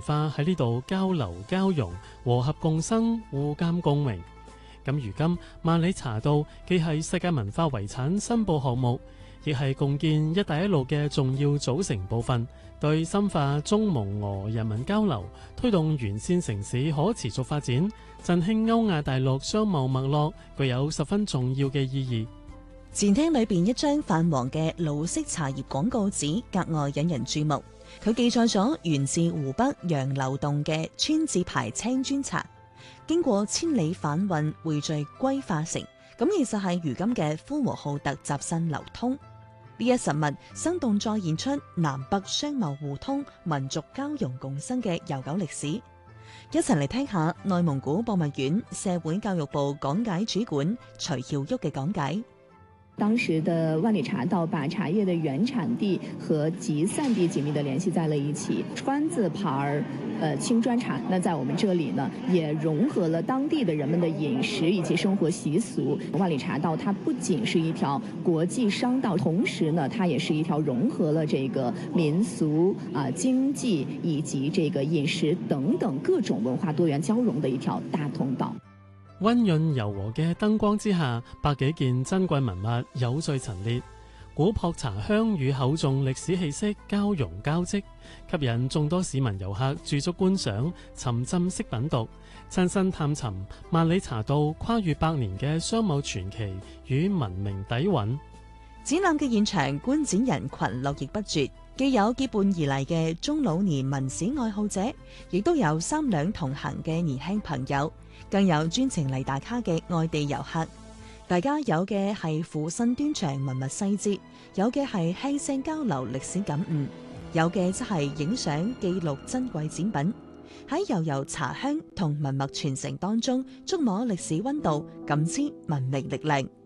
化喺呢度交流交融，和合共生，互鑒共榮。咁如今萬里茶道既係世界文化遺產申報項目，亦係共建一帶一路嘅重要組成部分，對深化中蒙俄人民交流、推動沿線城市可持續發展、振興歐亞大陸商貿脈絡，具有十分重要嘅意義。 展廳裏邊一張泛黃嘅老式茶葉廣告紙格外引人注目，佢記載咗源自湖北楊柳洞嘅川字牌青磚茶，經過千里販運匯聚歸化成，咁其實係如今嘅呼和浩特集散流通。呢一實物生動再現出南北商貿互通、民族交融共生嘅悠久歷史。一齊嚟聽下內蒙古博物院社會教育部講解主管徐曉旭嘅講解。 當時的萬里茶道把茶葉的原產地和集散地緊密地聯繫在了一起。川字牌青磚茶，那在我們這裏呢，也融合了當地的人們的飲食以及生活習俗。萬里茶道它不僅是一條國際商道，同時呢，它也是一條融合了這個民俗經濟以及這個飲食等等各種文化多元交融的一條大通道。 溫潤柔和嘅燈光之下，百幾件珍貴文物有序陳列，古樸茶香與厚重歷史氣息交融交織，吸引眾多市民遊客駐足觀賞、沉浸式品讀，親身探尋萬里茶道跨越百年嘅商貿傳奇與文明底蘊。 展覽嘅現場，觀展人群絡繹不絕，既有結伴而嚟嘅中老年文史愛好者，亦都有三兩同行嘅年輕朋友，更有專程嚟打卡嘅外地遊客。大家有嘅係俯身端詳文物細節，有嘅係輕聲交流歷史感悟，有嘅則係影相記錄珍貴展品，喺悠悠茶香同文物傳承當中觸摸歷史溫度，感知文明力量。